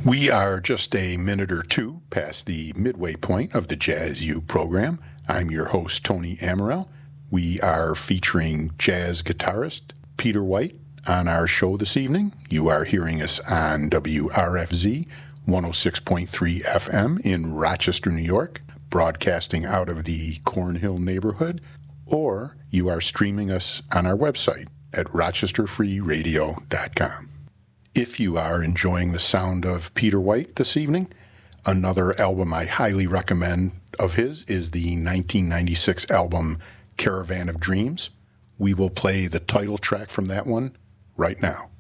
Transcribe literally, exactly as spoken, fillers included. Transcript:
We are just a minute or two past the midway point of the Jazz U program. I'm your host, Tony Amaral. We are featuring jazz guitarist Peter White on our show this evening. You are hearing us on W R F Z one oh six point three F M in Rochester, New York, broadcasting out of the Cornhill neighborhood, or you are streaming us on our website at rochester free radio dot com. If you are enjoying the sound of Peter White this evening, another album I highly recommend of his is the nineteen ninety-six album Caravan of Dreams. We will play the title track from that one right now.